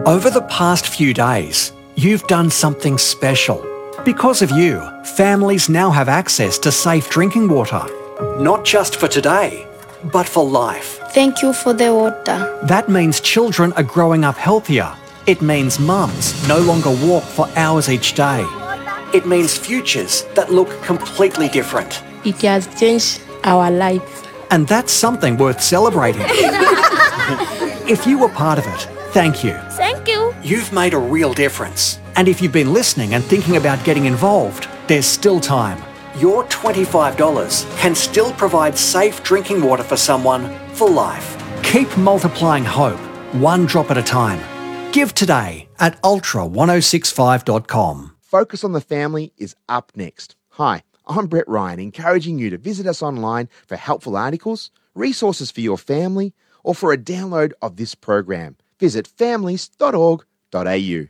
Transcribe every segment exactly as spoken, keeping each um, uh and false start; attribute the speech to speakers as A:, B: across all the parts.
A: Over the past few days, you've done something special. Because of you, families now have access to safe drinking water. Not just for today, but for life.
B: Thank you for the water.
A: That means children are growing up healthier. It means mums no longer walk for hours each day. It means futures that look completely different.
B: It has changed our life.
A: And that's something worth celebrating. If you were part of it, thank you.
B: Thank you.
A: You've made a real difference. And if you've been listening and thinking about getting involved, there's still time. Your twenty-five dollars can still provide safe drinking water for someone for life. Keep multiplying hope, one drop at a time. Give today at ultra ten sixty-five dot com.
C: Focus on the Family is up next. Hi, I'm Brett Ryan, encouraging you to visit us online for helpful articles, resources for your family, or for a download of this program. Visit families dot org dot a u.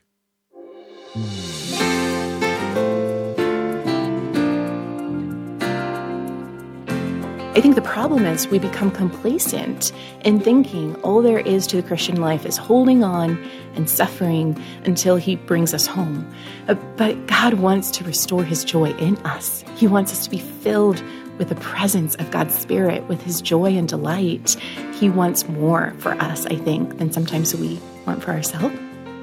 D: I think the problem is we become complacent in thinking all there is to the Christian life is holding on and suffering until he brings us home. Uh, But God wants to restore his joy in us. He wants us to be filled with the presence of God's Spirit, with his joy and delight. He wants more for us, I think, than sometimes we want for ourselves.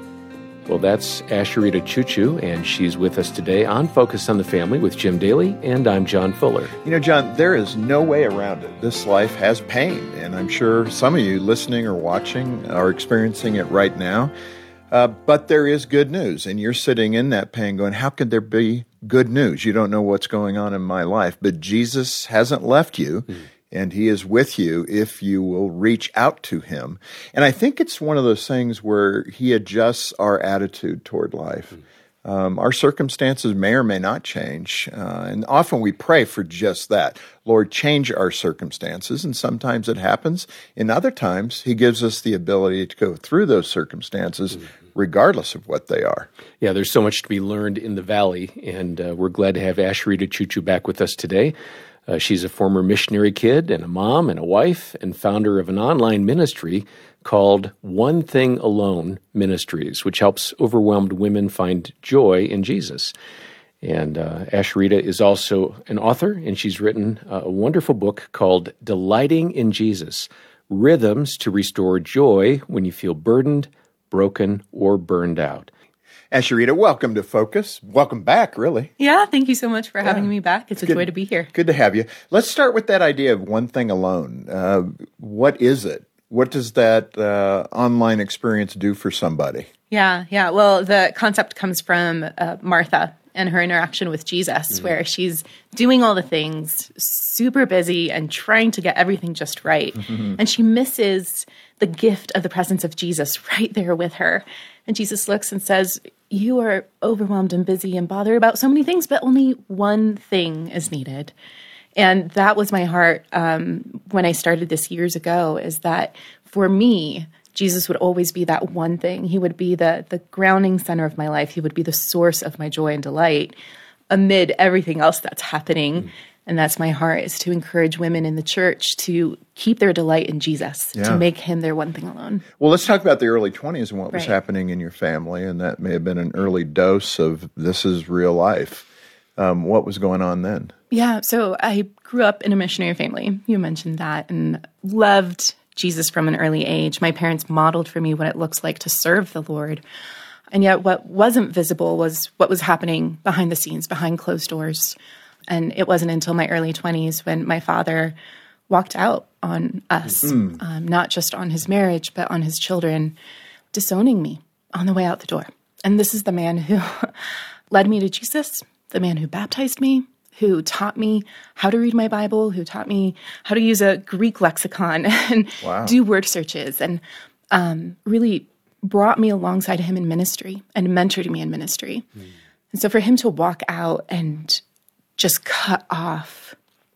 E: Well, that's Asheritah Ciuciu, and she's with us today on Focus on the Family with Jim Daly, and I'm John Fuller.
F: You know, John, there is no way around it. This life has pain, and I'm sure some of you listening or watching are experiencing it right now. Uh, but there is good news, and you're sitting in that pain going, how could there be good news? You don't know what's going on in my life, but Jesus hasn't left you. Mm. And he is with you if you will reach out to him. And I think it's one of those things where he adjusts our attitude toward life. Um, our circumstances may or may not change. Uh, and often we pray for just that. Lord, change our circumstances. And sometimes it happens. In other times, he gives us the ability to go through those circumstances regardless of what they are.
E: Yeah, there's so much to be learned in the valley. And uh, we're glad to have Asheritah Ciuciu back with us today. Uh, she's a former missionary kid and a mom and a wife and founder of an online ministry called One Thing Alone Ministries, which helps overwhelmed women find joy in Jesus. And uh, Asheritah is also an author, and she's written uh, a wonderful book called Delighting in Jesus, Rhythms to Restore Joy When You Feel Burdened, Broken, or Burned Out.
F: Asheritah, welcome to Focus. Welcome back, really.
D: Yeah, thank you so much for having
F: Yeah.
D: me back. It's a
F: Good-
D: joy to be here.
F: Good to have you. Let's start with that idea of one thing alone. Uh, what is it? What does that uh, online experience do for somebody?
D: Yeah, yeah. Well, the concept comes from uh, Martha and her interaction with Jesus, mm-hmm. where she's doing all the things, super busy and trying to get everything just right. Mm-hmm. And she misses the gift of the presence of Jesus right there with her. And Jesus looks and says, you are overwhelmed and busy and bothered about so many things, but only one thing is needed. And that was my heart um, when I started this years ago, is that for me, Jesus would always be that one thing. He would be the the grounding center of my life. He would be the source of my joy and delight amid everything else that's happening. Mm. And that's my heart, is to encourage women in the church to keep their delight in Jesus,
F: yeah.
D: to make him their one thing alone.
F: Well, let's talk about the early twenties and what was
D: Right.
F: happening in your family, and that may have been an early dose of this is real life. Um, what was going on then?
D: Yeah, so I grew up in a missionary family. You mentioned that, and loved Jesus from an early age. My parents modeled for me what it looks like to serve the Lord. And yet what wasn't visible was what was happening behind the scenes, behind closed doors. And it wasn't until my early twenties when my father walked out on us, mm. um, not just on his marriage, but on his children, disowning me on the way out the door. And this is the man who led me to Jesus, the man who baptized me, who taught me how to read my Bible, who taught me how to use a Greek lexicon and
F: Wow.
D: do word searches, and um, really brought me alongside him in ministry and mentored me in ministry. Mm. And so for him to walk out and just cut off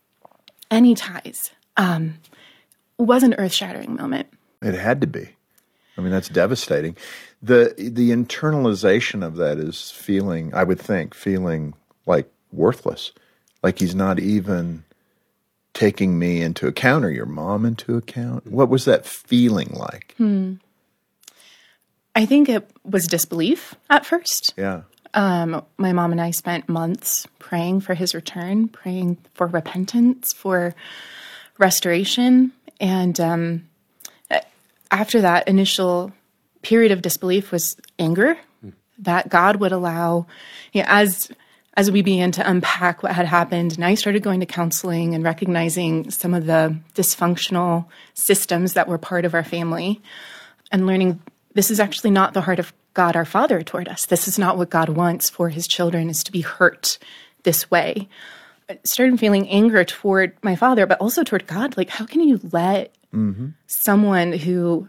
D: any ties um, was an earth-shattering moment.
F: It had to be. I mean, that's devastating. The the internalization of that is feeling, I would think, feeling like worthless. Like he's not even taking me into account or your mom into account. What was that feeling like?
D: Hmm. I think it was disbelief at first.
F: Yeah.
D: Um, my mom and I spent months praying for his return, praying for repentance, for restoration. And um, after that initial period of disbelief was anger mm. that God would allow, you know, as as we began to unpack what had happened, and I started going to counseling and recognizing some of the dysfunctional systems that were part of our family and learning this is actually not the heart of God, our Father, toward us. This is not what God wants for his children, is to be hurt this way. I started feeling anger toward my father, but also toward God. Like, how can you let mm-hmm. someone who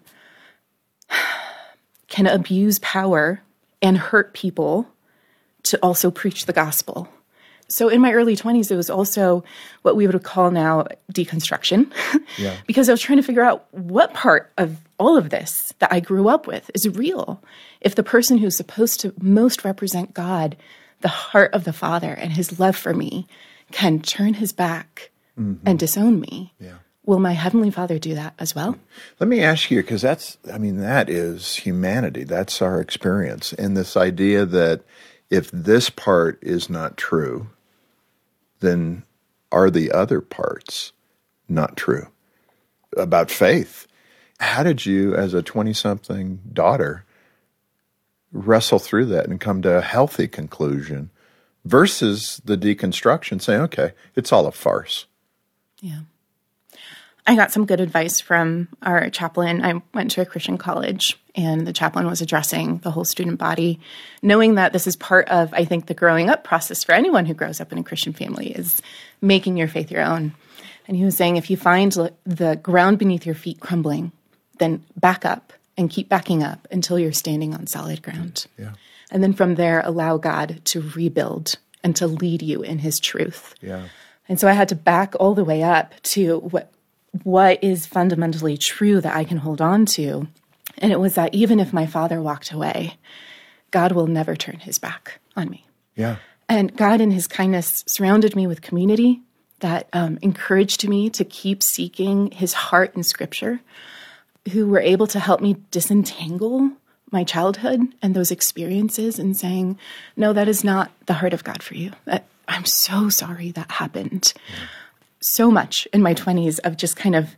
D: can abuse power and hurt people to also preach the gospel? So in my early twenties, it was also what we would call now deconstruction, yeah. because I was trying to figure out what part of all of this that I grew up with is real. If the person who's supposed to most represent God, the heart of the Father and his love for me, can turn his back mm-hmm. and disown me, yeah. will my Heavenly Father do that as well?
F: Let me ask you, because that's, I mean, that is humanity. That's our experience. And this idea that if this part is not true, then are the other parts not true? About faith. How did you, as a twenty-something daughter, wrestle through that and come to a healthy conclusion versus the deconstruction, saying, okay, it's all a farce?
D: Yeah. I got some good advice from our chaplain. I went to a Christian college, and the chaplain was addressing the whole student body, knowing that this is part of, I think, the growing up process for anyone who grows up in a Christian family, is making your faith your own. And he was saying, if you find the ground beneath your feet crumbling, then back up and keep backing up until you're standing on solid ground.
F: Yeah.
D: And then from there, allow God to rebuild and to lead you in his truth.
F: Yeah.
D: And so I had to back all the way up to what what is fundamentally true that I can hold on to. And it was that even if my father walked away, God will never turn his back on me.
F: Yeah.
D: And God in his kindness surrounded me with community that um, encouraged me to keep seeking his heart in Scripture, who were able to help me disentangle my childhood and those experiences and saying, no, that is not the heart of God for you. That, I'm so sorry that happened. Yeah. So much in my twenties of just kind of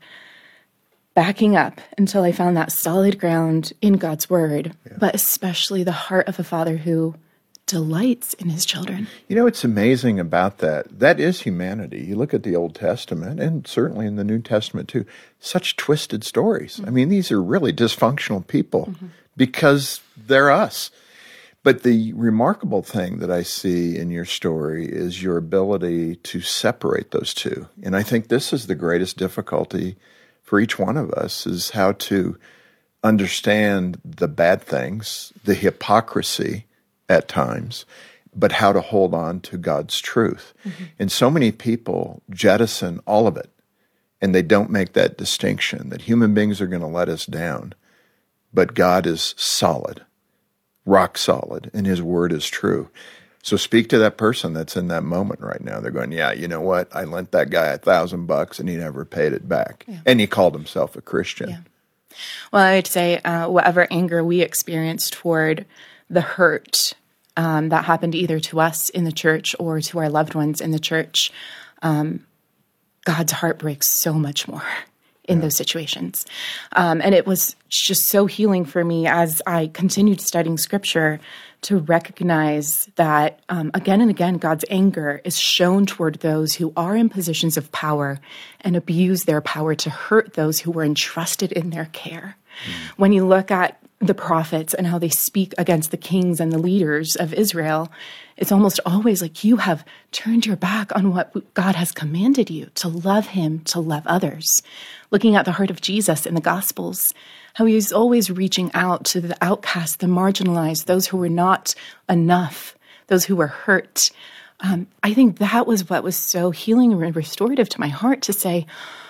D: backing up until I found that solid ground in God's word, yeah. but especially the heart of a father who delights in his children.
F: You know, what's amazing about that, that is humanity. You look at the Old Testament, and certainly in the New Testament too, such twisted stories. Mm-hmm. I mean, these are really dysfunctional people mm-hmm. because they're us. But the remarkable thing that I see in your story is your ability to separate those two. And I think this is the greatest difficulty for each one of us, is how to understand the bad things, the hypocrisy at times, but how to hold on to God's truth. Mm-hmm. And so many people jettison all of it, and they don't make that distinction that human beings are going to let us down, but God is solid. Rock solid, and his word is true. So speak to that person that's in that moment right now. They're going, yeah, you know what? I lent that guy a thousand bucks and he never paid it back. Yeah. And he called himself a Christian.
D: Yeah. Well, I would say uh, whatever anger we experience toward the hurt um, that happened either to us in the church or to our loved ones in the church, um, God's heart breaks so much more in yeah. those situations. Um, and it was just so healing for me as I continued studying Scripture to recognize that, um, again and again, God's anger is shown toward those who are in positions of power and abuse their power to hurt those who were entrusted in their care. Mm. When you look at the prophets and how they speak against the kings and the leaders of Israel, it's almost always like you have turned your back on what God has commanded you, to love him, to love others. Looking at the heart of Jesus in the Gospels, how he's always reaching out to the outcast, the marginalized, those who were not enough, those who were hurt. Um, I think that was what was so healing and restorative to my heart, to say,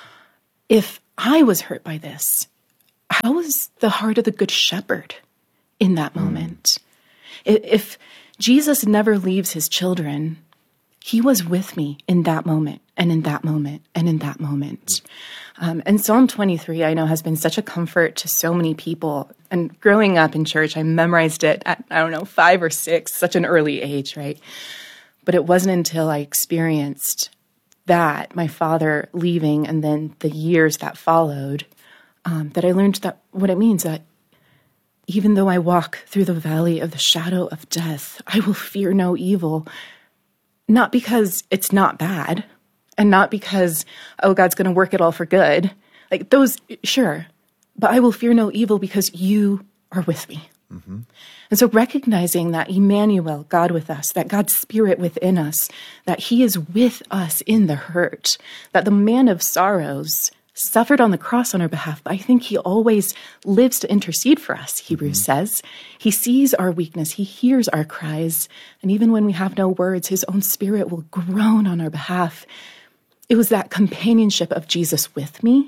D: if I was hurt by this, how was the heart of the Good Shepherd in that moment? Mm. If Jesus never leaves his children, He was with me in that moment and in that moment and in that moment. Um, and Psalm twenty-three, I know, has been such a comfort to so many people. And growing up in church, I memorized it at, I don't know, five or six, such an early age, right? But it wasn't until I experienced that, my father leaving, and then the years that followed, um, that I learned that what it means, that even though I walk through the valley of the shadow of death, I will fear no evil. Not because it's not bad, and not because, oh, God's going to work it all for good. Like those, sure. But I will fear no evil because you are with me. Mm-hmm. And so recognizing that Emmanuel, God with us, that God's Spirit within us, that he is with us in the hurt, that the man of sorrows suffered on the cross on our behalf, but I think he always lives to intercede for us, Hebrews mm-hmm. says. He sees our weakness, he hears our cries, and even when we have no words, his own Spirit will groan on our behalf. It was that companionship of Jesus with me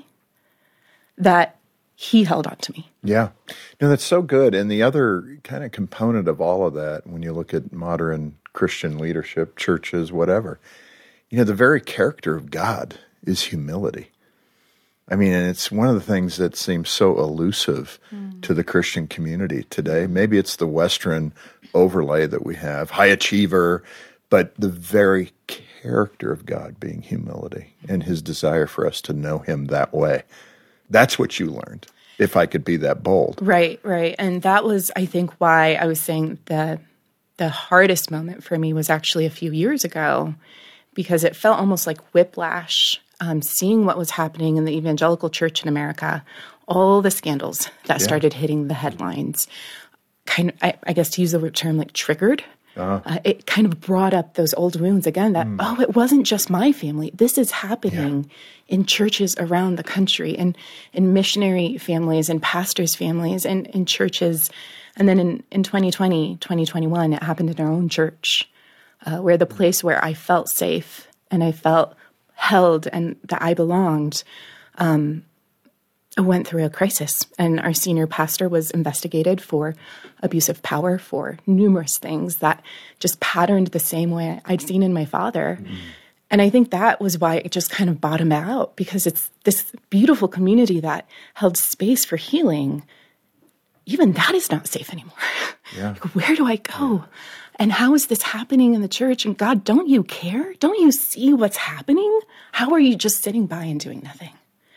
D: that he held on to me.
F: Yeah. No, that's so good. And the other kind of component of all of that, when you look at modern Christian leadership, churches, whatever, you know, the very character of God is humility. I mean, and it's one of the things that seems so elusive mm. to the Christian community today. Maybe it's the Western overlay that we have, high achiever, but the very character of God being humility and his desire for us to know him that way. That's what you learned, if I could be that bold.
D: Right, right. And that was, I think, why I was saying the the hardest moment for me was actually a few years ago, because it felt almost like whiplash, um, seeing what was happening in the evangelical church in America, all the scandals that yeah. started hitting the headlines, kind of, I, I guess to use the term like triggered. Uh-huh. Uh, it kind of brought up those old wounds again that, mm. oh, it wasn't just my family. This is happening yeah. in churches around the country, and in missionary families and pastors' families and in churches. And then in, in twenty twenty, twenty twenty-one, it happened in our own church, uh, where the place where I felt safe and I felt held and that I belonged um, went through a crisis. And our senior pastor was investigated for abuse of power, for numerous things that just patterned the same way I'd seen in my father. Mm. And I think that was why it just kind of bottomed out, because it's this beautiful community that held space for healing. Even that is not safe anymore. Yeah. Like, where do I go? Yeah. And how is this happening in the church? And God, don't you care? Don't you see what's happening? How are you just sitting by and doing nothing?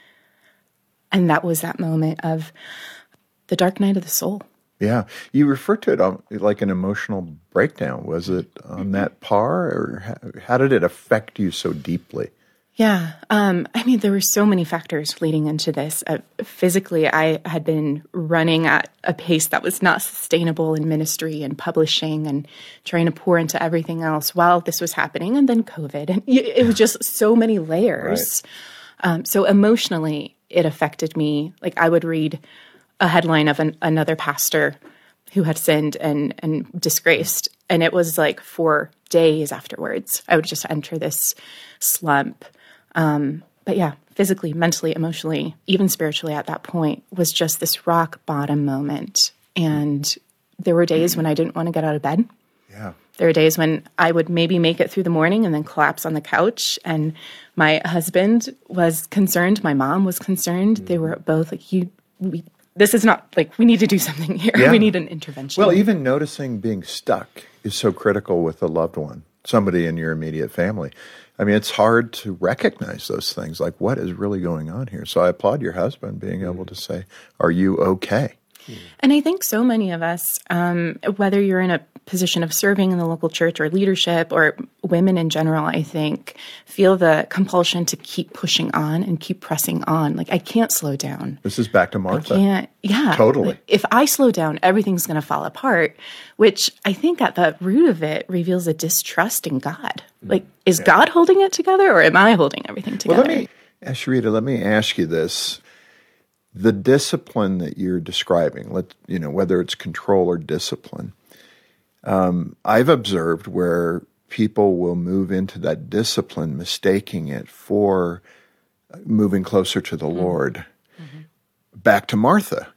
D: And that was that moment of the dark night of the soul.
F: Yeah. You referred to it um, like an emotional breakdown. Was it on that par, or how, how did it affect you so deeply?
D: Yeah. Um, I mean, there were so many factors leading into this. Uh, physically, I had been running at a pace that was not sustainable in ministry and publishing and trying to pour into everything else while this was happening. And then COVID. And it was just so many layers. Right. Um, so emotionally, it affected me. Like, I would read a headline of an, another pastor who had sinned and, and disgraced. And it was like for days afterwards, I would just enter this slump. Um, but yeah, physically, mentally, emotionally, even spiritually at that point was just this rock bottom moment. And there were days when I didn't want to get out of bed.
F: Yeah.
D: There were days when I would maybe make it through the morning and then collapse on the couch. And my husband was concerned. My mom was concerned. Mm-hmm. They were both like, "You, we, this is not like, we need to do something here. Yeah. We need an intervention."
F: Well, even noticing being stuck is so critical with a loved one, somebody in your immediate family. I mean, it's hard to recognize those things, like what is really going on here. So I applaud your husband being able to say, "Are you okay?"
D: And I think so many of us, um, whether you're in a position of serving in the local church or leadership, or women in general, I think, feel the compulsion to keep pushing on and keep pressing on. Like, I can't slow down.
F: This is back to Martha.
D: I can't. Yeah.
F: Totally.
D: Like, if I slow down, everything's going to fall apart, which I think at the root of it reveals a distrust in God. Like, is yeah. God holding it together, or am I holding everything together?
F: Well, let me, Asheritah, let me ask you this. The discipline that you're describing, let you know, whether it's control or discipline, um, I've observed where people will move into that discipline, mistaking it for moving closer to the mm-hmm. Lord. Mm-hmm. Back to Martha.